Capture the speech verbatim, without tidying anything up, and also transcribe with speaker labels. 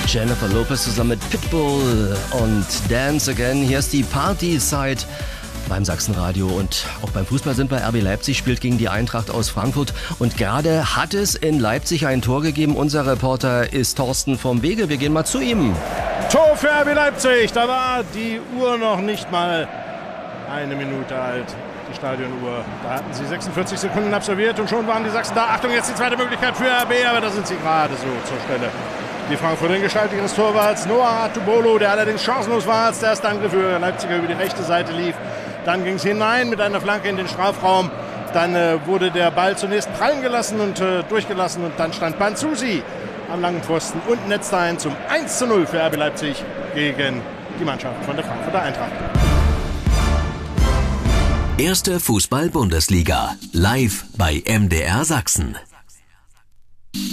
Speaker 1: Jennifer Lopez zusammen mit Pitbull und Dance Again. Hier ist die Party-Side beim Sachsenradio und auch beim Fußball sind wir. R B Leipzig spielt gegen die Eintracht aus Frankfurt und gerade hat es in Leipzig ein Tor gegeben. Unser Reporter ist Thorsten vom Wege. Wir gehen mal zu ihm.
Speaker 2: Tor für R B Leipzig. Da war die Uhr noch nicht mal eine Minute alt. Die Stadionuhr. Da hatten sie sechsundvierzig Sekunden absolviert und schon waren die Sachsen da. Achtung, jetzt die zweite Möglichkeit für R B, aber da sind sie gerade so zur Stelle. Die Frankfurter in Gestalt ihres Torwarts Noah Atubolo, der allerdings chancenlos war, als der erste Angriff für Leipziger über die rechte Seite lief. Dann ging es hinein mit einer Flanke in den Strafraum. Dann äh, wurde der Ball zunächst prallen gelassen und äh, durchgelassen und dann stand Banzusi am langen Pfosten und netzte ein zum eins zu null für R B Leipzig gegen die Mannschaft von der Frankfurter Eintracht.
Speaker 3: Erste Fußball-Bundesliga, live bei M D R Sachsen.